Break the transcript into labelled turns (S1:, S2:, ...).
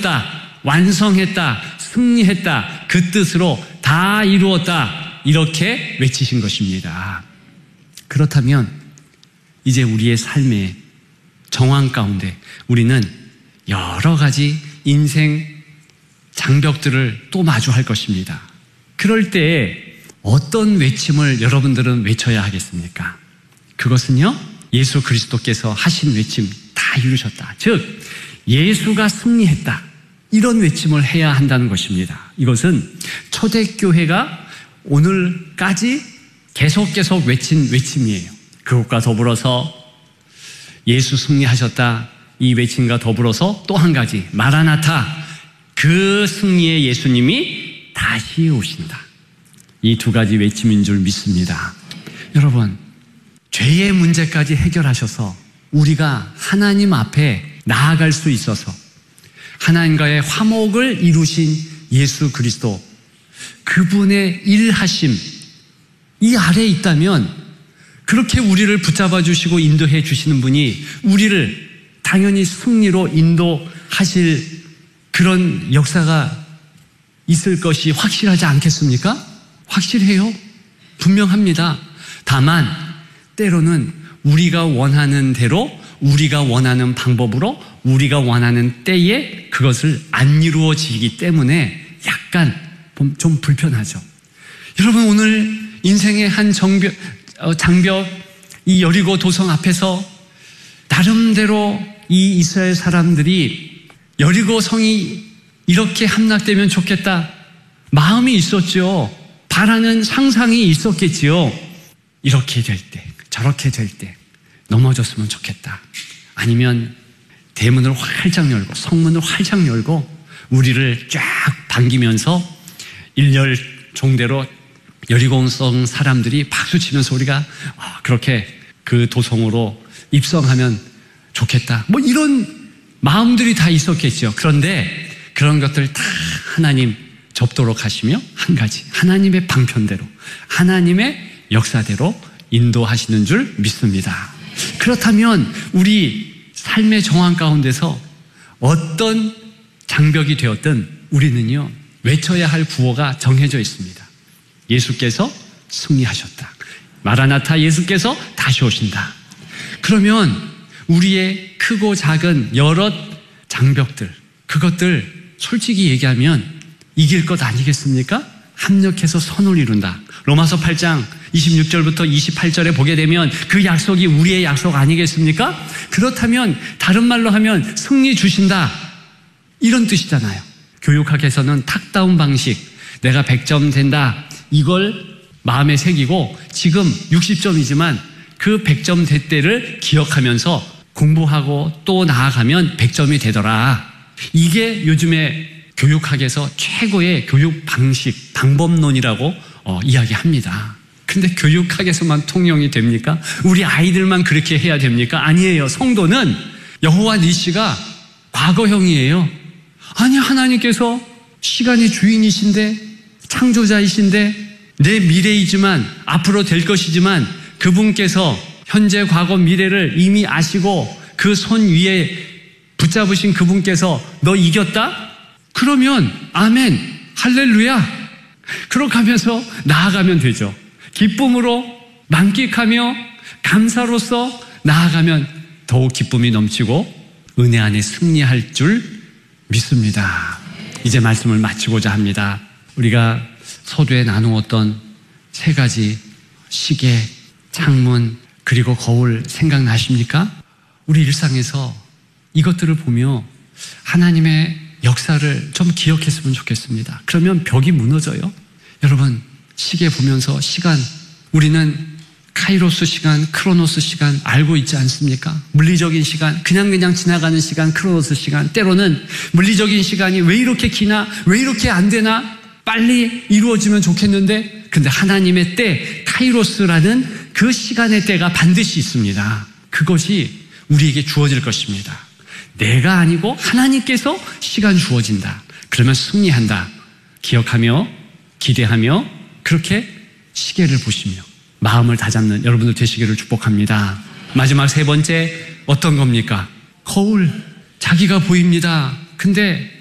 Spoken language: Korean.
S1: 이루었다, 완성했다, 승리했다, 그 뜻으로 다 이루었다, 이렇게 외치신 것입니다. 그렇다면 이제 우리의 삶의 정황 가운데 우리는 여러 가지 인생 장벽들을 또 마주할 것입니다. 그럴 때에 어떤 외침을 여러분들은 외쳐야 하겠습니까? 그것은요, 예수 그리스도께서 하신 외침 다 이루셨다. 즉, 예수가 승리했다. 이런 외침을 해야 한다는 것입니다. 이것은 초대교회가 오늘까지 계속 외친 외침이에요. 그것과 더불어서 예수 승리하셨다. 이 외침과 더불어서 또 한 가지, 마라나타. 그 승리의 예수님이 다시 오신다. 이 두 가지 외침인 줄 믿습니다. 여러분, 죄의 문제까지 해결하셔서 우리가 하나님 앞에 나아갈 수 있어서 하나님과의 화목을 이루신 예수 그리스도, 그분의 일하심, 이 아래에 있다면 그렇게 우리를 붙잡아 주시고 인도해 주시는 분이 우리를 당연히 승리로 인도하실 그런 역사가 있을 것이 확실하지 않겠습니까? 확실해요. 분명합니다. 다만 때로는 우리가 원하는 대로, 우리가 원하는 방법으로, 우리가 원하는 때에 그것을 안 이루어지기 때문에 약간 좀 불편하죠. 여러분, 오늘 인생의 한 장벽, 이 여리고 도성 앞에서 나름대로 이 이스라엘 사람들이 여리고 성이 이렇게 함락되면 좋겠다 마음이 있었죠. 바라는 상상이 있었겠지요. 이렇게 될 때, 저렇게 될 때 넘어졌으면 좋겠다. 아니면 대문을 활짝 열고 성문을 활짝 열고 우리를 쫙 반기면서 일렬 종대로 여리고성 사람들이 박수치면서 우리가 그렇게 그 도성으로 입성하면 좋겠다. 뭐 이런 마음들이 다 있었겠죠. 그런데 그런 것들 다 하나님 접도록 하시며 한 가지, 하나님의 방편대로, 하나님의 역사대로 인도하시는 줄 믿습니다. 그렇다면 우리 삶의 정황 가운데서 어떤 장벽이 되었든 우리는요, 외쳐야 할 구호가 정해져 있습니다. 예수께서 승리하셨다. 마라나타, 예수께서 다시 오신다. 그러면 우리의 크고 작은 여러 장벽들, 그것들 솔직히 얘기하면 이길 것 아니겠습니까? 합력해서 선을 이룬다. 로마서 8장 26절부터 28절에 보게 되면 그 약속이 우리의 약속 아니겠습니까? 그렇다면 다른 말로 하면 승리 주신다, 이런 뜻이잖아요. 교육학에서는 탁다운 방식, 내가 100점 된다, 이걸 마음에 새기고 지금 60점이지만 그 100점 될 때를 기억하면서 공부하고 또 나아가면 100점이 되더라. 이게 요즘에 교육학에서 최고의 교육 방식, 방법론이라고 이야기합니다. 근데 교육학에서만 통용이 됩니까? 우리 아이들만 그렇게 해야 됩니까? 아니에요. 성도는 여호와 니시가 과거형이에요. 아니, 하나님께서 시간의 주인이신데, 창조자이신데, 내 미래이지만 앞으로 될 것이지만 그분께서 현재, 과거, 미래를 이미 아시고 그 손 위에 붙잡으신 그분께서 너 이겼다? 그러면 아멘, 할렐루야, 그렇게 하면서 나아가면 되죠. 기쁨으로 만끽하며 감사로서 나아가면 더욱 기쁨이 넘치고 은혜 안에 승리할 줄 믿습니다. 이제 말씀을 마치고자 합니다. 우리가 서두에 나누었던 세 가지, 시계, 창문, 그리고 거울 생각나십니까? 우리 일상에서 이것들을 보며 하나님의 역사를 좀 기억했으면 좋겠습니다. 그러면 벽이 무너져요. 여러분, 시계 보면서 시간, 우리는 카이로스 시간, 크로노스 시간 알고 있지 않습니까? 물리적인 시간, 그냥 지나가는 시간, 크로노스 시간. 때로는 물리적인 시간이 왜 이렇게 기나, 왜 이렇게 안 되나, 빨리 이루어지면 좋겠는데, 근데 하나님의 때, 카이로스라는 그 시간의 때가 반드시 있습니다. 그것이 우리에게 주어질 것입니다. 내가 아니고 하나님께서 시간 주어진다. 그러면 승리한다. 기억하며 기대하며 그렇게 시계를 보시며 마음을 다잡는 여러분들 되시기를 축복합니다. 마지막 세 번째, 어떤 겁니까? 거울. 자기가 보입니다. 근데